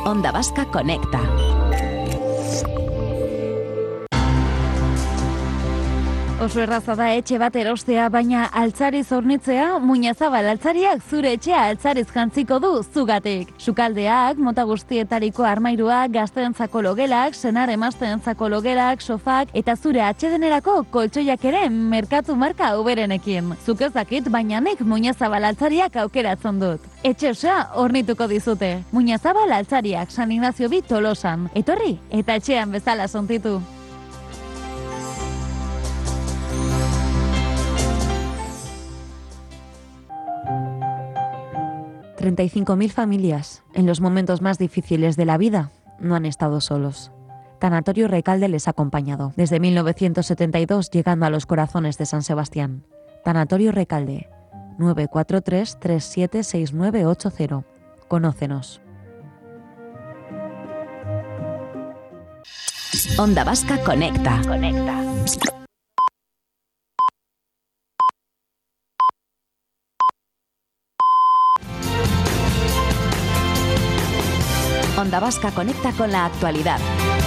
Onda Vasca Conecta. Oso erraza da etxe bat erostea, baina altzariz hornitzea, Muñazabal altzariak zure etxea altzariz jantziko du zugatik. Sukaldeak, mota guztietariko armairuak, gazteentzako logelak, senar emazteentzako logelak, sofak eta zure atsedenerako koltsoiak ere merkatu marka uberenekin. Zuk ez dakit, baina nik Muñazabal altzariak aukeratzen dut. Etxe osoa hornituko dizute. Muñazabal altzariak, San Ignacio bi Tolosan. Etorri eta etxean bezala sontitu. 35.000 familias, en los momentos más difíciles de la vida, no han estado solos. Tanatorio Recalde les ha acompañado, desde 1972 llegando a los corazones de San Sebastián. Tanatorio Recalde, 943 376980. Conócenos. Onda Vasca Conecta. Onda Vasca Conecta con la actualidad.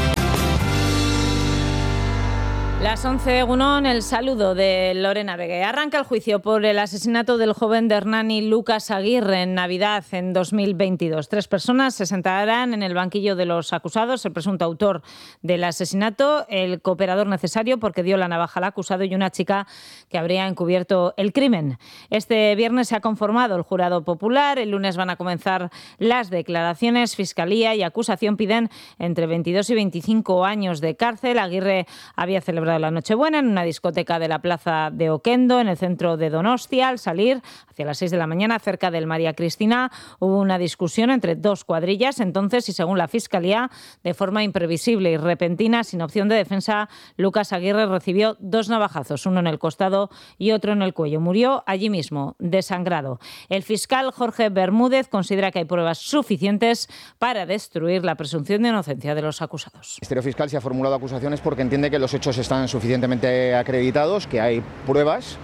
Las 11, Egunon, el saludo de Lorena Begue. Arranca el juicio por el asesinato del joven de Hernani Lucas Aguirre en Navidad en 2022. 3 personas se sentarán en el banquillo de los acusados: el presunto autor del asesinato, el cooperador necesario porque dio la navaja al acusado y una chica que habría encubierto el crimen. Este viernes se ha conformado el jurado popular. El lunes van a comenzar las declaraciones. Fiscalía y acusación piden entre 22 y 25 años de cárcel. Aguirre había celebrado la Nochebuena en una discoteca de la plaza de Oquendo, en el centro de Donostia. Al salir hacia las 6 de la mañana, cerca del María Cristina, hubo una discusión entre 2 cuadrillas. Entonces, y según la Fiscalía, de forma imprevisible y repentina, sin opción de defensa, Lucas Aguirre recibió 2 navajazos, uno en el costado y otro en el cuello. Murió allí mismo, desangrado. El fiscal Jorge Bermúdez considera que hay pruebas suficientes para destruir la presunción de inocencia de los acusados. El Ministerio Fiscal se ha formulado acusaciones porque entiende que los hechos están suficientemente acreditados, que hay pruebas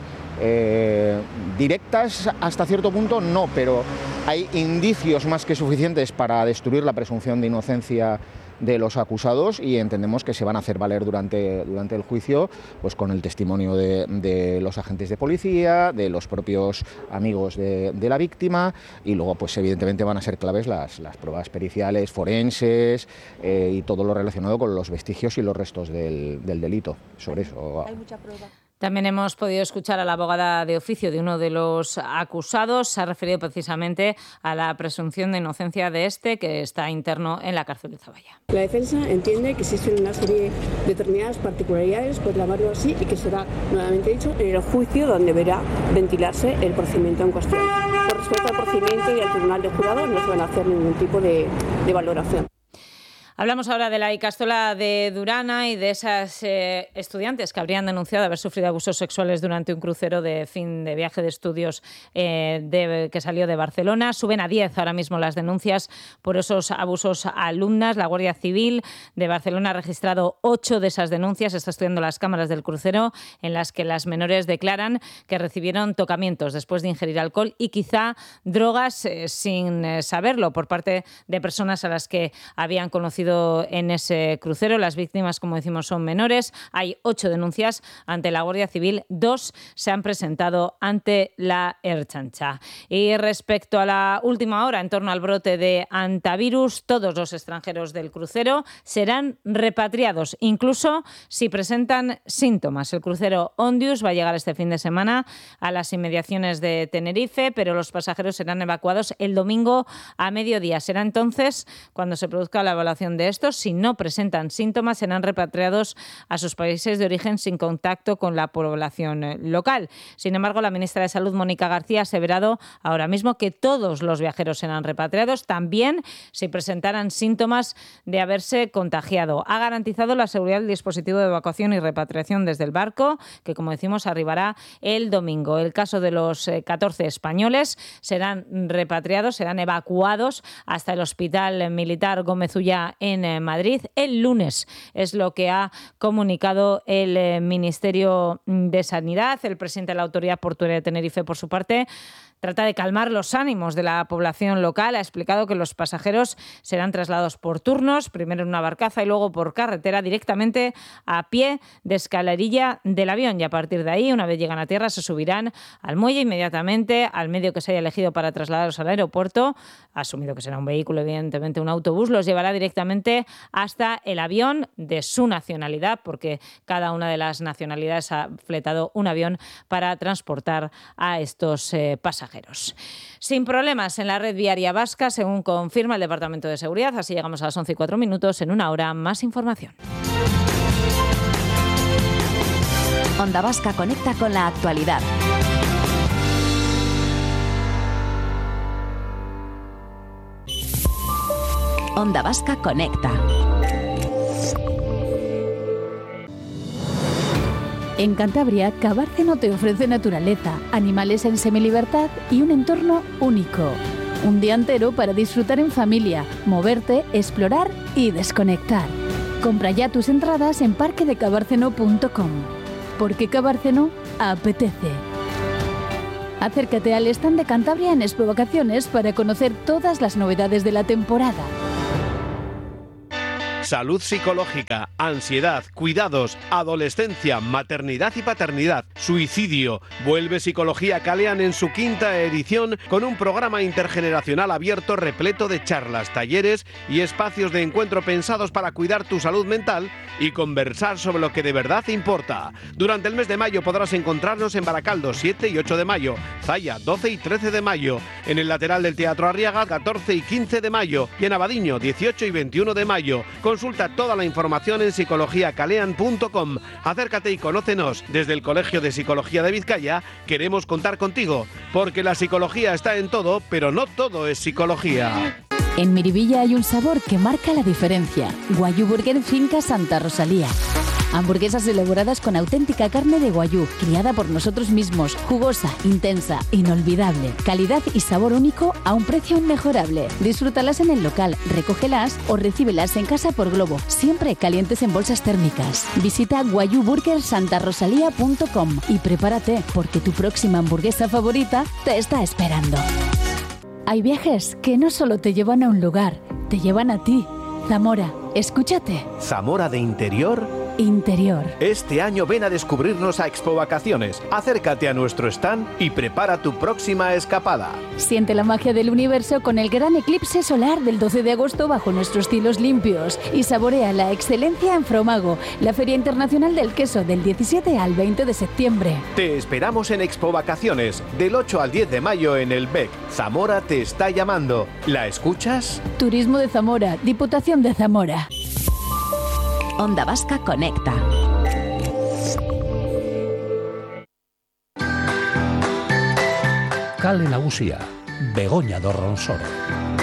directas hasta cierto punto, no, pero hay indicios más que suficientes para destruir la presunción de inocencia de los acusados, y entendemos que se van a hacer valer durante el juicio, pues con el testimonio de los agentes de policía, de los propios amigos de la víctima, y luego pues evidentemente van a ser claves las pruebas periciales, forenses y todo lo relacionado con los vestigios y los restos del delito. Sobre eso Hay mucha prueba. También hemos podido escuchar a la abogada de oficio de uno de los acusados. Se ha referido precisamente a la presunción de inocencia de este, que está interno en la cárcel de Zaballa. La defensa entiende que existen una serie de determinadas particularidades, por llamarlo así, y que será, nuevamente dicho, en el juicio donde deberá ventilarse el procedimiento en cuestión. Con respecto al procedimiento y al tribunal de jurados, no se van a hacer ningún tipo de valoración. Hablamos ahora de la Ikastola de Durana y de esas estudiantes que habrían denunciado haber sufrido abusos sexuales durante un crucero de fin de viaje de estudios que salió de Barcelona. Suben a 10 ahora mismo las denuncias por esos abusos a alumnas. La Guardia Civil de Barcelona ha registrado 8 de esas denuncias. Está estudiando las cámaras del crucero en las que las menores declaran que recibieron tocamientos después de ingerir alcohol y quizá drogas sin saberlo por parte de personas a las que habían conocido en ese crucero. Las víctimas, como decimos, son menores. Hay 8 denuncias ante la Guardia Civil, 2 se han presentado ante la Ertzaintza. Y respecto a la última hora, en torno al brote de antivirus, todos los extranjeros del crucero serán repatriados, incluso si presentan síntomas. El crucero Ondius va a llegar este fin de semana a las inmediaciones de Tenerife, pero los pasajeros serán evacuados el domingo a mediodía. Será entonces cuando se produzca la evaluación de estos. Si no presentan síntomas, serán repatriados a sus países de origen sin contacto con la población local. Sin embargo, la ministra de Salud, Mónica García, ha aseverado ahora mismo que todos los viajeros serán repatriados, también si presentaran síntomas de haberse contagiado. Ha garantizado la seguridad del dispositivo de evacuación y repatriación desde el barco, que, como decimos, arribará el domingo. El caso de los 14 españoles serán repatriados, serán evacuados hasta el Hospital Militar Gómez Ullá en Madrid el lunes. Es lo que ha comunicado el Ministerio de Sanidad. El presidente de la Autoridad Portuaria de Tenerife, por su parte, trata de calmar los ánimos de la población local. Ha explicado que los pasajeros serán trasladados por turnos, primero en una barcaza y luego por carretera directamente a pie de escalerilla del avión. Y a partir de ahí, una vez llegan a tierra, se subirán al muelle inmediatamente, al medio que se haya elegido para trasladarlos al aeropuerto, asumido que será un vehículo, evidentemente un autobús, los llevará directamente hasta el avión de su nacionalidad, porque cada una de las nacionalidades ha fletado un avión para transportar a estos pasajeros. Sin problemas en la red viaria vasca, según confirma el Departamento de Seguridad. Así llegamos a las 11:04. En una hora, más información. Onda Vasca conecta con la actualidad. Onda Vasca conecta. En Cantabria, Cabárceno te ofrece naturaleza, animales en semilibertad y un entorno único. Un día entero para disfrutar en familia, moverte, explorar y desconectar. Compra ya tus entradas en parquedecabárceno.com. Porque Cabárceno apetece. Acércate al stand de Cantabria en Expo Vacaciones para conocer todas las novedades de la temporada. Salud psicológica, ansiedad, cuidados, adolescencia, maternidad y paternidad, suicidio. Vuelve Psicología Kalean en su 5ª edición con un programa intergeneracional abierto repleto de charlas, talleres y espacios de encuentro pensados para cuidar tu salud mental y conversar sobre lo que de verdad importa. Durante el mes de mayo podrás encontrarnos en Baracaldo 7 y 8 de mayo, Zaya 12 y 13 de mayo, en el lateral del Teatro Arriaga 14 y 15 de mayo y en Abadiño 18 y 21 de mayo. Consulta toda la información en psicologiacalean.com. Acércate y conócenos. Desde el Colegio de Psicología de Vizcaya queremos contar contigo, porque la psicología está en todo, pero no todo es psicología. En Miribilla hay un sabor que marca la diferencia. Guayú Burger Finca Santa Rosalía. Hamburguesas elaboradas con auténtica carne de guayú, criada por nosotros mismos, jugosa, intensa, inolvidable. Calidad y sabor único a un precio inmejorable. Disfrútalas en el local, recógelas o recíbelas en casa por globo, siempre calientes en bolsas térmicas. Visita guayuburgersantarosalía.com y prepárate, porque tu próxima hamburguesa favorita te está esperando. Hay viajes que no solo te llevan a un lugar, te llevan a ti. Zamora, escúchate. Zamora de interior. Este año ven a descubrirnos a Expo Vacaciones. Acércate a nuestro stand y prepara tu próxima escapada. Siente la magia del universo con el gran eclipse solar del 12 de agosto bajo nuestros cielos limpios y saborea la excelencia en Fromago, la Feria Internacional del Queso del 17 al 20 de septiembre. Te esperamos en Expo Vacaciones del 8 al 10 de mayo en el BEC. Zamora te está llamando. ¿La escuchas? Turismo de Zamora, Diputación de Zamora. Onda Vasca conecta. Kale nagusia, Begoña do Ronsoro.